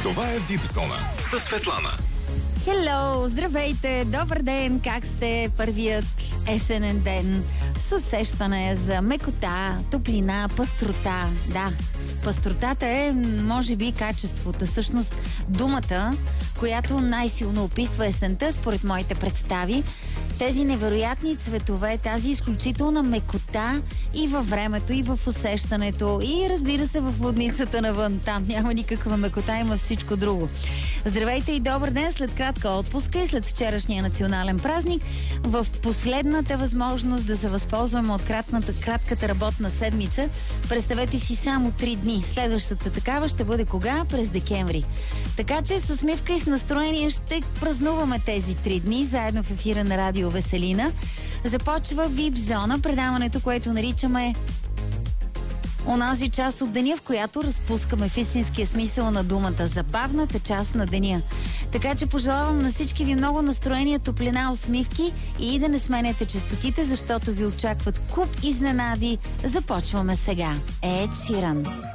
Това е Вип-зона със Светлана. Хело, здравейте, добър ден, как сте? Първият есенен ден с усещане за мекота, топлина, пъстрота. Да, пъстротата е, може би, качеството. Всъщност, думата, която най-силно описва есента, според моите представи. Тези невероятни цветове, тази изключителна мекота и във времето, и в усещането, и разбира се в лудницата навън. Там няма никаква мекота, има всичко друго. Здравейте и добър ден след кратка отпуска и след вчерашния национален празник. В последната възможност да се възползваме от кратката работна седмица, представете си само 3 дни. Следващата такава ще бъде кога? През декември. Така че с усмивка и с настроение ще празнуваме тези 3 дни заедно в ефира на Радио Веселина. Започва Вип-зона, предаването, което наричаме онази част от деня, в която разпускаме в истинския смисъл на думата, забавната част на деня. Така че пожелавам на всички ви много настроение, топлина, усмивки и да не сменяте честотите, защото ви очакват куп изненади. Започваме сега. Ед Ширан.